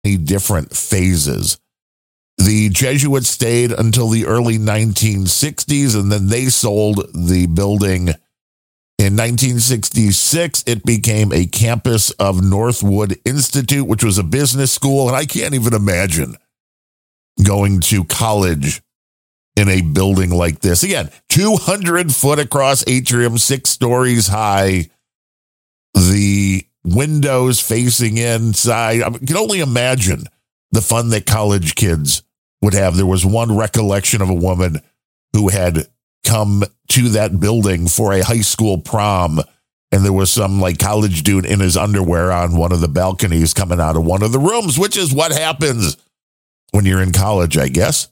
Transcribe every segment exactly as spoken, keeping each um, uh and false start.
different phases. The Jesuits stayed until the early nineteen sixties, and then they sold the building. In nineteen sixty-six, it became a campus of Northwood Institute, which was a business school, and I can't even imagine going to college in a building like this. Again, two hundred foot across atrium, six stories high, the windows facing inside. I can only imagine the fun that college kids would have. There was one recollection of a woman who had come to that building for a high school prom, and there was some like college dude in his underwear on one of the balconies coming out of one of the rooms, which is what happens when you're in college, I guess.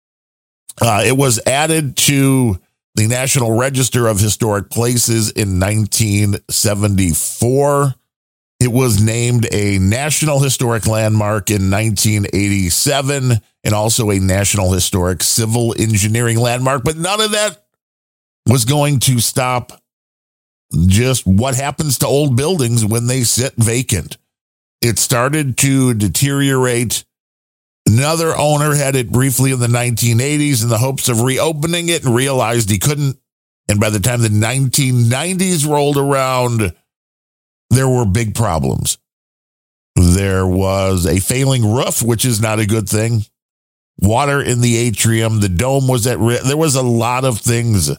Uh, it was added to the National Register of Historic Places in nineteen seventy-four. It was named a National Historic Landmark in nineteen eighty-seven and also a National Historic Civil Engineering Landmark. But none of that was going to stop just what happens to old buildings when they sit vacant. It started to deteriorate. Another owner had it briefly in the nineteen eighties in the hopes of reopening it and realized he couldn't. And by the time the nineteen nineties rolled around, there were big problems. There was a failing roof, which is not a good thing. Water in the atrium. The dome was at risk. There was a lot of things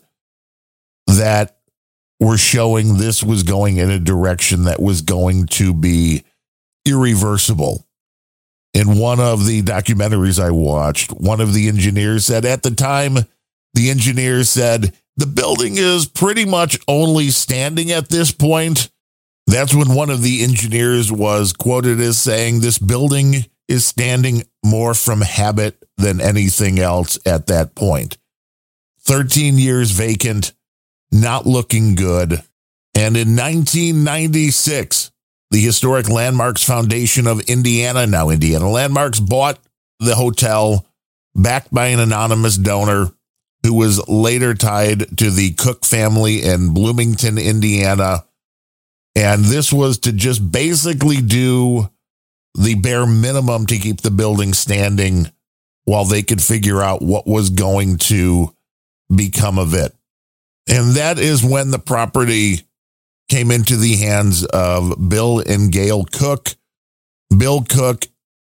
that were showing this was going in a direction that was going to be irreversible. In one of the documentaries I watched, one of the engineers said at the time, the engineer said, the building is pretty much only standing at this point. That's when one of the engineers was quoted as saying, this building is standing more from habit than anything else at that point. thirteen years vacant, not looking good. And in nineteen ninety-six, the Historic Landmarks Foundation of Indiana, now Indiana Landmarks, bought the hotel backed by an anonymous donor who was later tied to the Cook family in Bloomington, Indiana. And this was to just basically do the bare minimum to keep the building standing while they could figure out what was going to become of it. And that is when the property came into the hands of Bill and Gail Cook. Bill Cook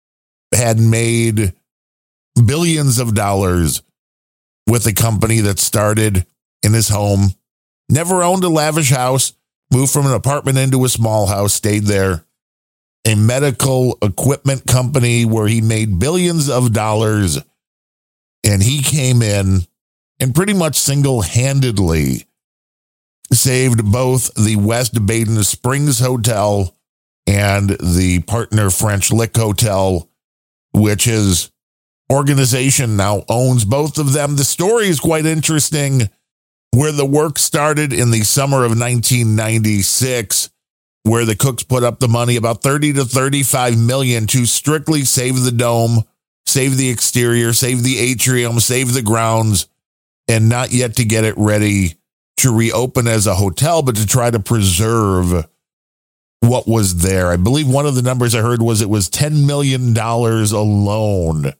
had made billions of dollars with a company that started in his home, never owned a lavish house, moved from an apartment into a small house, stayed there. A medical equipment company where he made billions of dollars, and he came in and pretty much single-handedly saved both the West Baden Springs Hotel and the partner French Lick Hotel, which his organization now owns both of them. The story is quite interesting, where the work started in the summer of nineteen ninety-six, where the Cooks put up the money, about thirty to thirty-five million, to strictly save the dome, save the exterior, save the atrium, save the grounds, and not yet to get it ready to reopen as a hotel, but to try to preserve what was there. I believe one of the numbers I heard was it was ten million dollars alone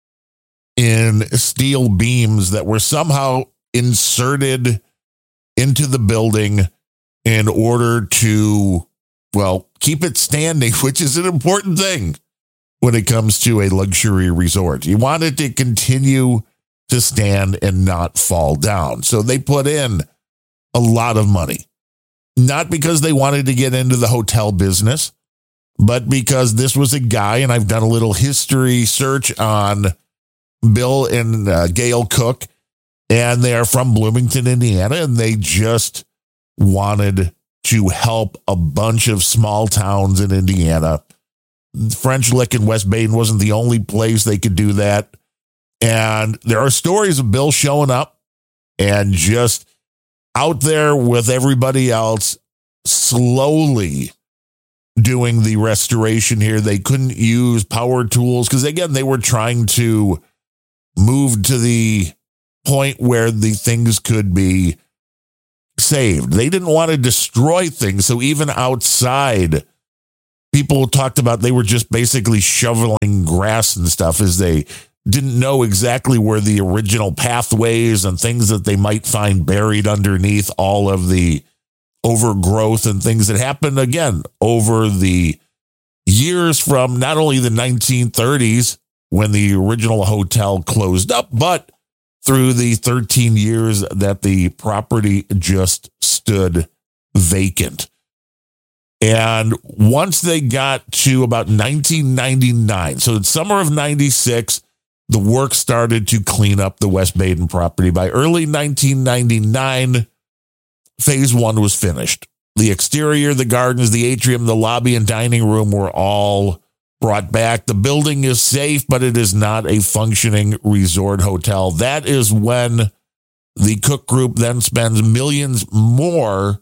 in steel beams that were somehow inserted into the building in order to, well, keep it standing, which is an important thing when it comes to a luxury resort. You want it to continue to stand and not fall down. So they put in a lot of money, not because they wanted to get into the hotel business, but because this was a guy, and I've done a little history search on Bill and uh, Gail Cook, and they are from Bloomington, Indiana, and they just wanted to help a bunch of small towns in Indiana. French Lick in West Baden wasn't the only place they could do that. And there are stories of Bill showing up and just out there with everybody else, slowly doing the restoration here. They couldn't use power tools because, again, they were trying to move to the point where the things could be saved. They didn't want to destroy things. So even outside, people talked about they were just basically shoveling grass and stuff as they didn't know exactly where the original pathways and things that they might find buried underneath all of the overgrowth and things that happened again over the years from not only the nineteen thirties when the original hotel closed up, but through the thirteen years that the property just stood vacant. And once they got to about nineteen ninety-nine, so in summer of ninety-six, the work started to clean up the West Baden property. By early nineteen ninety-nine, phase one was finished. The exterior, the gardens, the atrium, the lobby, and dining room were all brought back. The building is safe, but it is not a functioning resort hotel. That is when the Cook Group then spends millions more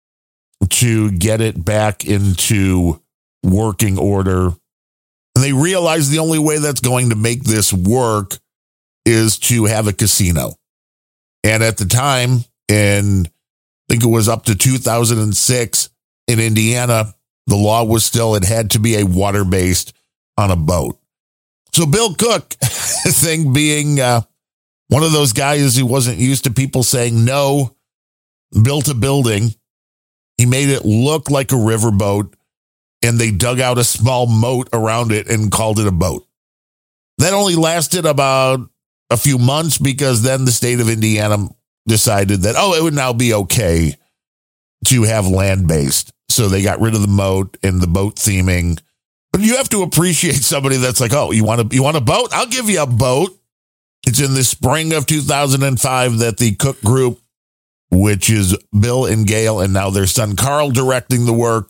to get it back into working order. And they realize the only way that's going to make this work is to have a casino. And at the time, in I think it was up to two thousand six in Indiana, the law was still, it had to be a water-based on a boat. So Bill Cook, thing being uh, one of those guys who wasn't used to people saying no, built a building. He made it look like a riverboat, and they dug out a small moat around it and called it a boat. That only lasted about a few months because then the state of Indiana decided that, oh, it would now be okay to have land-based. So they got rid of the moat and the boat theming. But you have to appreciate somebody that's like, oh, you want a, you want a boat? I'll give you a boat. It's in the spring of two thousand five that the Cook Group, which is Bill and Gail, and now their son Carl directing the work,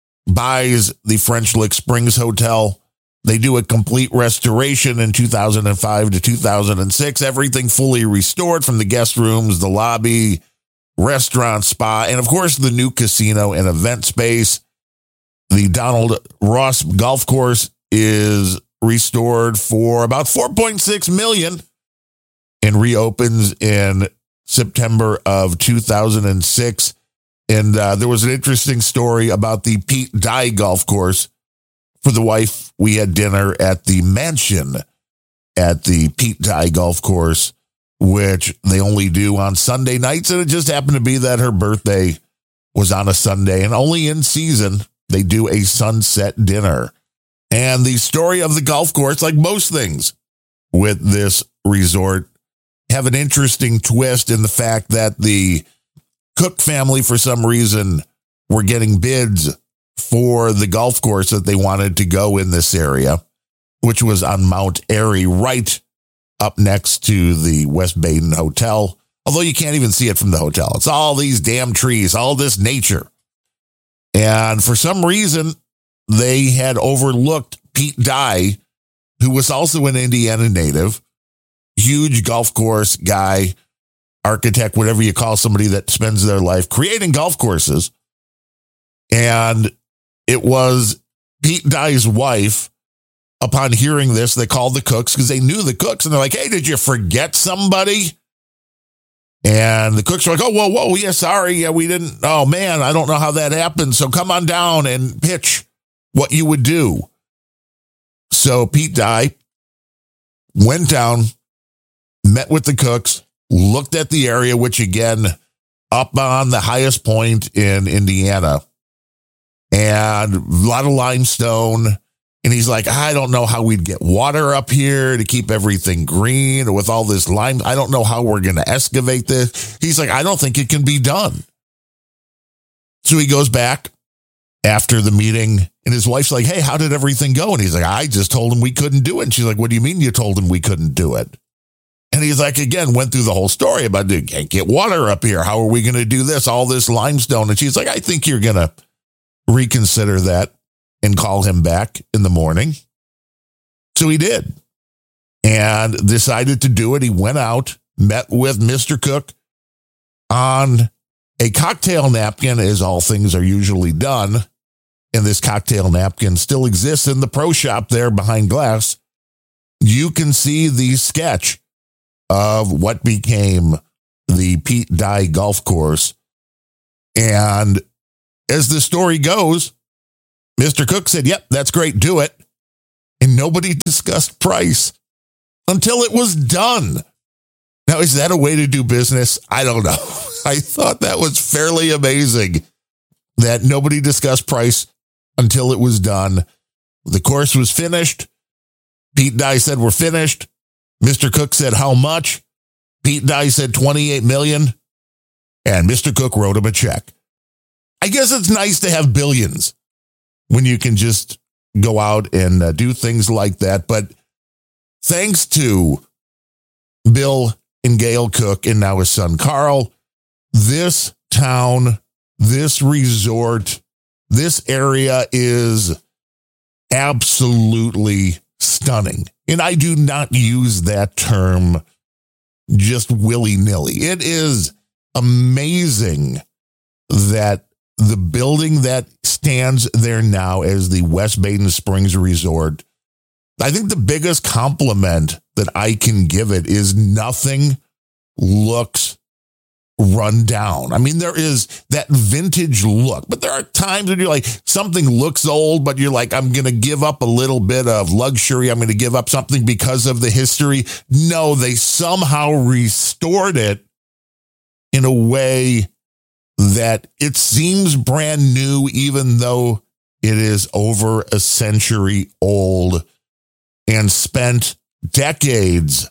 buys the French Lick Springs Hotel. They do a complete restoration in two thousand five to two thousand six, everything fully restored from the guest rooms, the lobby, restaurant, spa, and of course the new casino and event space. The Donald Ross Golf Course is restored for about four point six million dollars and reopens in September of two thousand six. And uh, there was an interesting story about the Pete Dye Golf Course. For the wife, we had dinner at the mansion at the Pete Dye Golf Course, which they only do on Sunday nights. And it just happened to be that her birthday was on a Sunday, and only in season they do a sunset dinner. And the story of the golf course, like most things with this resort, have an interesting twist in the fact that the Cook family, for some reason, were getting bids for the golf course that they wanted to go in this area, which was on Mount Airy, right up next to the West Baden Hotel. Although you can't even see it from the hotel. It's all these damn trees, all this nature. And for some reason, they had overlooked Pete Dye, who was also an Indiana native, huge golf course guy, architect, whatever you call somebody that spends their life creating golf courses. And it was Pete Dye's wife. Upon hearing this, they called the Cooks because they knew the Cooks. And they're like, hey, did you forget somebody? And the Cooks were like, oh, whoa, whoa, yeah, sorry. Yeah, we didn't. Oh, man, I don't know how that happened. So come on down and pitch what you would do. So Pete Dye went down, met with the Cooks, looked at the area, which again, up on the highest point in Indiana, and a lot of limestone. And he's like, I don't know how we'd get water up here to keep everything green with all this lime. I don't know how we're going to excavate this. He's like, I don't think it can be done. So he goes back after the meeting, and his wife's like, hey, how did everything go? And he's like, I just told him we couldn't do it. And she's like, what do you mean you told him we couldn't do it? And he's like, again, went through the whole story about, you can't get water up here. How are we going to do this? All this limestone. And she's like, I think you're going to reconsider that and call him back in the morning. So he did, and decided to do it. He went out, met with Mister Cook on a cocktail napkin, as all things are usually done. And this cocktail napkin still exists in the pro shop there behind glass. You can see the sketch of what became the Pete Dye Golf Course. And as the story goes, Mister Cook said, yep, that's great, do it. And nobody discussed price until it was done. Now, is that a way to do business? I don't know. I thought that was fairly amazing that nobody discussed price until it was done. The course was finished. Pete Dye said, we're finished. Mister Cook said, how much? Pete Dye said twenty-eight million dollars. And Mister Cook wrote him a check. I guess it's nice to have billions when you can just go out and uh, do things like that. But thanks to Bill and Gail Cook and now his son Carl, this town, this resort, this area is absolutely stunning. And I do not use that term just willy-nilly. It is amazing that the building that stands there now as the West Baden Springs Resort, I think the biggest compliment that I can give it is nothing looks run down. I mean, there is that vintage look, but there are times when you're like, something looks old, but you're like, I'm going to give up a little bit of luxury. I'm going to give up something because of the history. No, they somehow restored it in a way that it seems brand new, even though it is over a century old and spent decades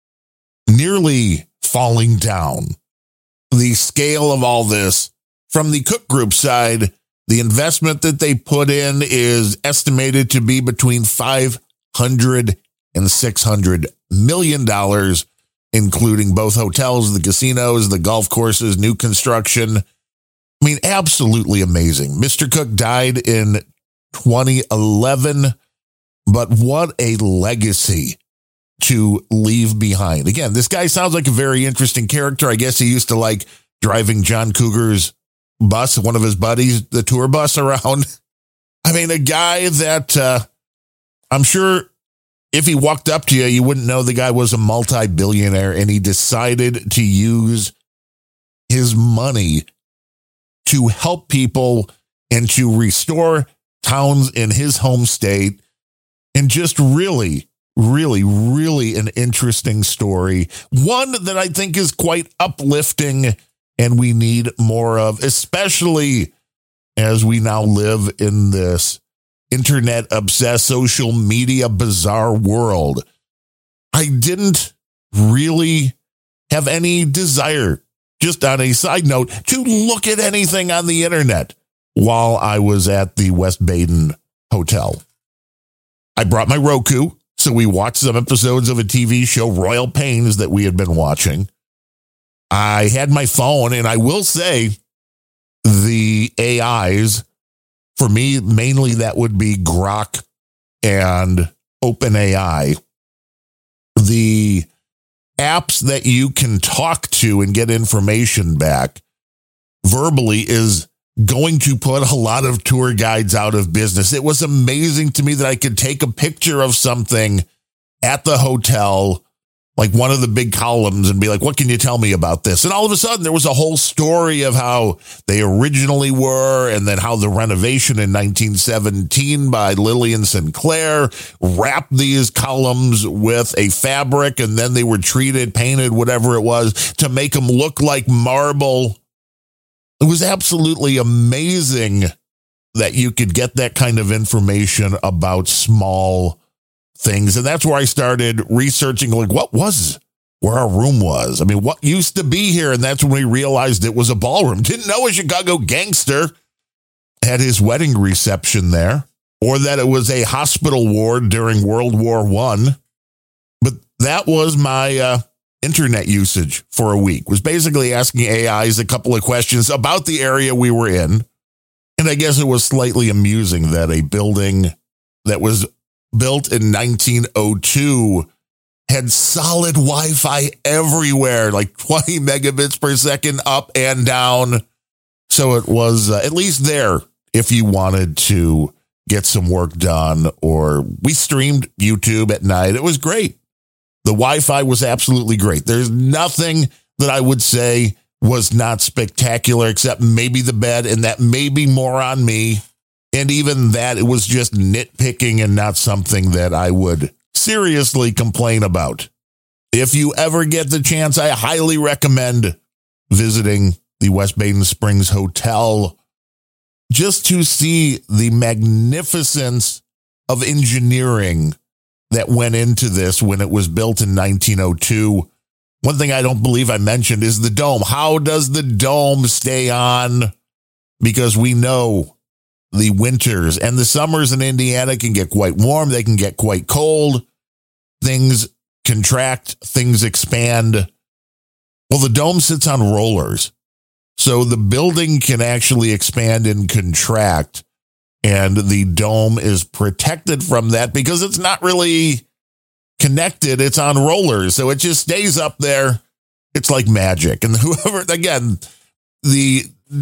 nearly falling down. The scale of all this from the Cook Group side, the investment that they put in is estimated to be between five hundred and six hundred million dollars, including both hotels, the casinos, the golf courses, new construction. I mean, absolutely amazing. Mister Cook died in twenty eleven, but what a legacy to leave behind. Again, this guy sounds like a very interesting character. I guess he used to like driving John Cougar's bus, one of his buddies, the tour bus around. I mean, a guy that uh, I'm sure if he walked up to you, you wouldn't know the guy was a multi-billionaire, and he decided to use his money to help people and to restore towns in his home state. And just really, really, really an interesting story. One that I think is quite uplifting and we need more of, especially as we now live in this internet obsessed, social media bizarre world. I didn't really have any desire, just on a side note, to look at anything on the internet while I was at the West Baden Hotel. I brought my Roku, so we watched some episodes of a T V show, Royal Pains, that we had been watching. I had my phone, and I will say the A Is, for me, mainly that would be Grok and OpenAI. The apps that you can talk to and get information back verbally is going to put a lot of tour guides out of business. It was amazing to me that I could take a picture of something at the hotel, like one of the big columns, and be like, what can you tell me about this? And all of a sudden there was a whole story of how they originally were, and then how the renovation in nineteen seventeen by Lillian Sinclair wrapped these columns with a fabric, and then they were treated, painted, whatever it was, to make them look like marble. It was absolutely amazing that you could get that kind of information about small things. And that's where I started researching, like, what was where our room was? I mean, what used to be here? And that's when we realized it was a ballroom. Didn't know a Chicago gangster had his wedding reception there, or that it was a hospital ward during World War One. But that was my uh, internet usage for a week, was basically asking A Is a couple of questions about the area we were in. And I guess it was slightly amusing that a building that was built in nineteen oh two had solid Wi-Fi everywhere, like twenty megabits per second up and down. So it was uh, at least there if you wanted to get some work done, or we streamed YouTube at night. It was great. The Wi-Fi was absolutely great. There's nothing that I would say was not spectacular, except maybe the bed, and that may be more on me And even that, it was just nitpicking and not something that I would seriously complain about. If you ever get the chance, I highly recommend visiting the West Baden Springs Hotel just to see the magnificence of engineering that went into this when it was built in nineteen oh two. One thing I don't believe I mentioned is the dome. How does the dome stay on? Because we know the winters and the summers in Indiana can get quite warm. They can get quite cold. Things contract, things expand. Well, the dome sits on rollers. So the building can actually expand and contract. And the dome is protected from that because it's not really connected. It's on rollers. So it just stays up there. It's like magic. And whoever, again, the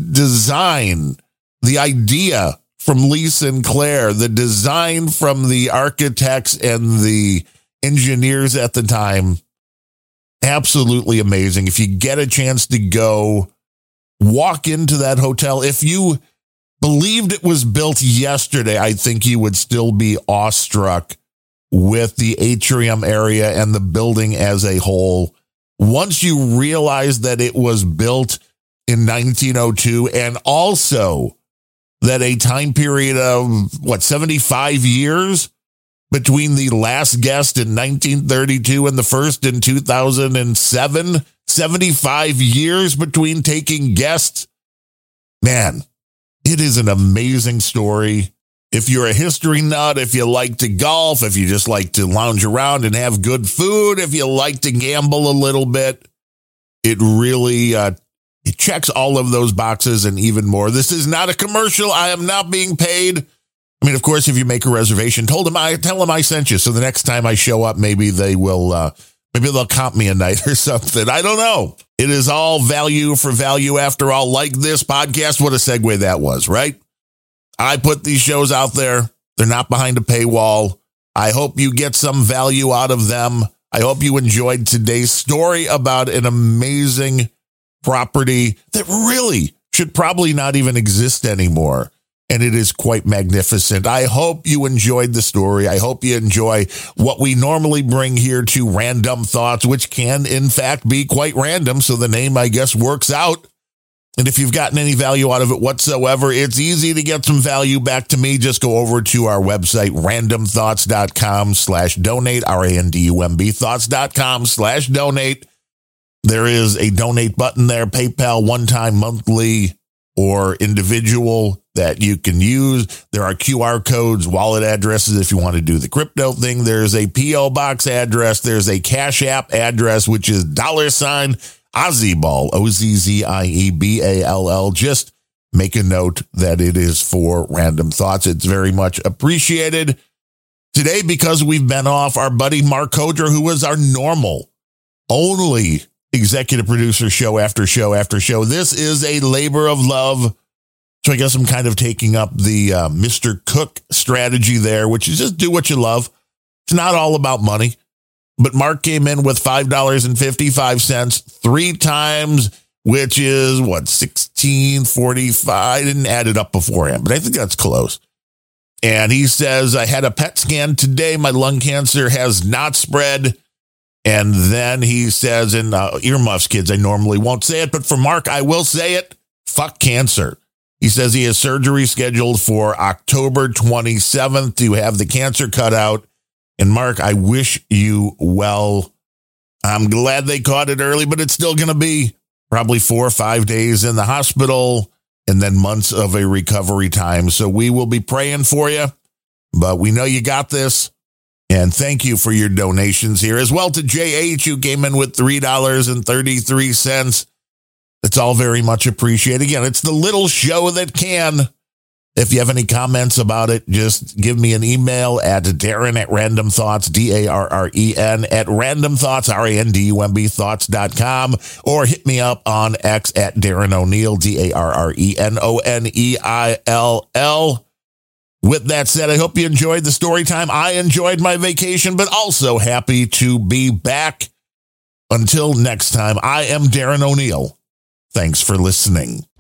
design, the idea from Lee Sinclair, the design from the architects and the engineers at the time, absolutely amazing. If you get a chance to go walk into that hotel, if you believed it was built yesterday, I think you would still be awestruck with the atrium area and the building as a whole. Once you realize that it was built in nineteen oh two and also that a time period of, what, seventy-five years between the last guest in nineteen thirty-two and the first in two thousand seven, seventy-five years between taking guests. Man, it is an amazing story. If you're a history nut, if you like to golf, if you just like to lounge around and have good food, if you like to gamble a little bit, it really uh, it checks all of those boxes and even more. This is not a commercial. I am not being paid. I mean, of course, if you make a reservation, told them I tell them I sent you. So the next time I show up, maybe they will, uh, maybe they'll comp me a night or something. I don't know. It is all value for value after all, like this podcast. What a segue that was, right? I put these shows out there. They're not behind a paywall. I hope you get some value out of them. I hope you enjoyed today's story about an amazing property that really should probably not even exist anymore. And it is quite magnificent. I hope you enjoyed the story. I hope you enjoy what we normally bring here to Random Thoughts, which can, in fact, be quite random. So the name, I guess, works out. And if you've gotten any value out of it whatsoever, it's easy to get some value back to me. Just go over to our website, randomthoughts.com slash donate, R A N D U M B, thoughts.com slash donate. There is a donate button there, PayPal, one-time, monthly, or individual that you can use. There are Q R codes, wallet addresses if you want to do the crypto thing. There's a P O box address. There's a Cash App address, which is dollar sign Ozziball, O Z Z I E B A L L. Just make a note that it is for Random Thoughts. It's very much appreciated. Today, because we've been off, our buddy Mark Hodger, who was our normal, only executive producer show after show after show. This is a labor of love. So I guess I'm kind of taking up the uh, Mister Cook strategy there, which is just do what you love. It's not all about money. But Mark came in with five dollars and fifty-five cents three times, which is what, sixteen forty-five. I didn't add it up beforehand, but I think that's close. And he says, I had a P E T scan today. My lung cancer has not spread. And then he says, in uh, earmuffs, kids, I normally won't say it, but for Mark, I will say it. Fuck cancer. He says he has surgery scheduled for October twenty-seventh to have the cancer cut out. And Mark, I wish you well. I'm glad they caught it early, but it's still going to be probably four or five days in the hospital and then months of a recovery time. So we will be praying for you, but we know you got this. And thank you for your donations here as well to J H, who came in with three dollars and thirty-three cents. It's all very much appreciated. Again, it's the little show that can. If you have any comments about it, just give me an email at Darren at Random Thoughts, D A R R E N, at Random Thoughts, R A N D U M B, thoughts dot com, or hit me up on X at Darren O'Neill, D A R R E N O N E I L L. With that said, I hope you enjoyed the story time. I enjoyed my vacation, but also happy to be back. Until next time, I am Darren O'Neill. Thanks for listening.